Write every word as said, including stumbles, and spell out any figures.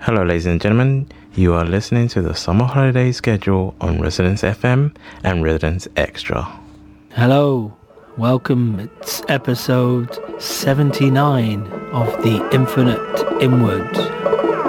Hello, ladies and gentlemen. You are listening to the summer holiday schedule on Residence F M and Residence Extra. Hello, welcome. It's episode seventy-nine of The Infinite Inward.